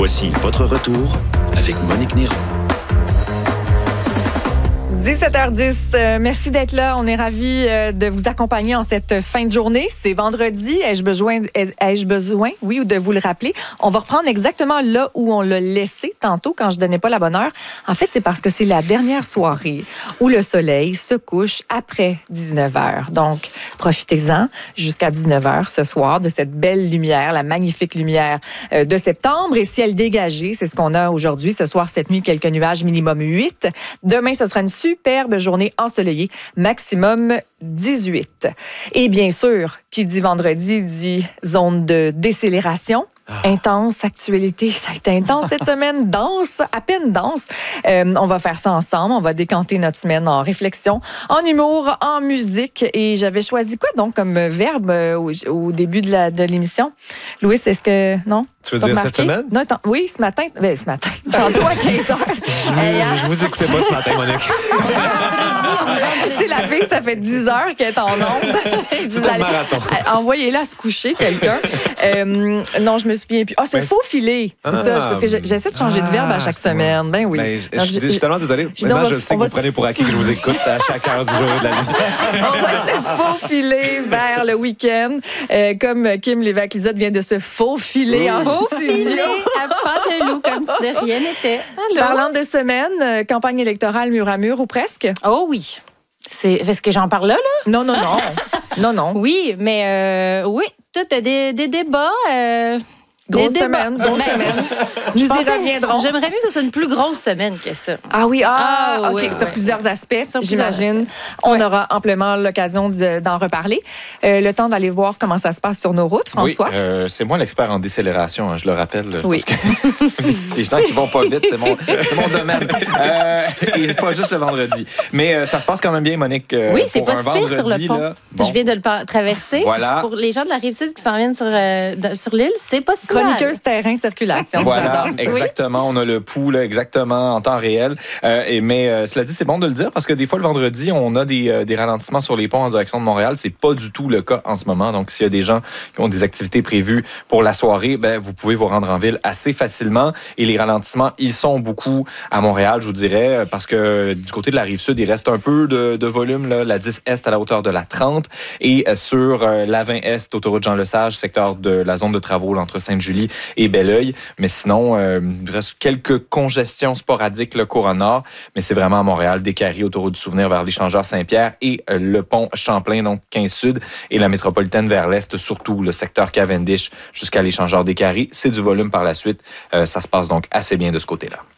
Voici votre retour avec Monique Néron. 17h10, merci d'être là. On est ravis de vous accompagner en cette fin de journée. C'est vendredi. Ai-je besoin, oui, ou de vous le rappeler? On va reprendre exactement là où on l'a laissé tantôt quand je donnais pas la bonne heure. En fait, c'est parce que c'est la dernière soirée où le soleil se couche après 19h. Donc, profitez-en jusqu'à 19h ce soir de cette belle lumière, la magnifique lumière de septembre. Et ciel dégagé, c'est ce qu'on a aujourd'hui. Ce soir, cette nuit, quelques nuages, minimum 8. Demain, ce sera une superbe journée ensoleillée, maximum 18. Et bien sûr, qui dit vendredi dit zone de décélération. Intense actualité, ça a été intense cette semaine, dense, à peine dense. On va faire ça ensemble, on va décanter notre semaine en réflexion, en humour, en musique. Et j'avais choisi quoi donc comme verbe au début de l'émission? Louis, est-ce que... Non? Tu veux dire cette semaine? Non, oui, ce matin. Ce matin. Tantôt à 15h. Je vous écoutais pas ce matin, Monique. Tu sais, la fille, ça fait 10 heures qu'elle est en onde. C'est un marathon. Envoyez-la se coucher, quelqu'un. Non, je me souviens plus. C'est faux filet. C'est ça. Parce que j'essaie de changer de verbe à chaque semaine. Ben oui. Ben, je suis tellement désolé. Maintenant, je sais que vous prenez pour acquis que je vous écoute à chaque heure du jour et de la nuit. On va se faufiler vers le week-end. Comme Kim Lévesque-Lizotte vient de se faufiler en studio. À Panteloup, comme si de rien n'était. Parlant de semaine, campagne électorale mur à mur ou presque? Oh oui. Est-ce que j'en parle là? Non. Non. Oui, mais oui, tout des débats. Grosse semaine. Nous y reviendrons. J'aimerais mieux que ce soit une plus grosse semaine que ça. Ah oui, OK. Oui, sur plusieurs aspects, j'imagine. Aspects. On aura amplement l'occasion d'en reparler. Le temps d'aller voir comment ça se passe sur nos routes, François. Oui, c'est moi l'expert en décélération, je le rappelle. Oui. Parce que les gens qui vont pas vite, c'est mon domaine. Et pas juste le vendredi. Mais ça se passe quand même bien, Monique. Oui, c'est pour pas un si pire vendredi, sur le pont. là, bon. Je viens de le traverser. Voilà. Pour les gens de la Rive-Sud qui s'en viennent sur l'île, c'est pas si mal. Chroniqueuse terrain circulation. Voilà, j'adore ça. exactement. On a le pouls là, exactement en temps réel. Mais cela dit, c'est bon de le dire parce que des fois, le vendredi, on a des ralentissements sur les ponts en direction de Montréal. C'est pas du tout le cas en ce moment. Donc, s'il y a des gens qui ont des activités prévues pour la soirée, vous pouvez vous rendre en ville assez facilement. Et les ralentissements, ils sont beaucoup à Montréal, je vous dirais, parce que du côté de la Rive-Sud, il reste un peu de volume. Là, la 10 Est à la hauteur de la 30 et sur la 20 Est, autoroute Jean-Lesage, secteur de la zone de travaux là, entre Sainte-Julie et Belleuil. Mais sinon, il reste quelques congestions sporadiques le courant nord, mais c'est vraiment à Montréal, Décarie, autoroute du Souvenir vers l'échangeur Saint-Pierre et le pont Champlain, donc 15 Sud, et la métropolitaine vers l'est, surtout le secteur Cavendish jusqu'à l'échangeur Décarie. C'est du volume par la suite. Ça se passe donc assez bien de ce côté-là.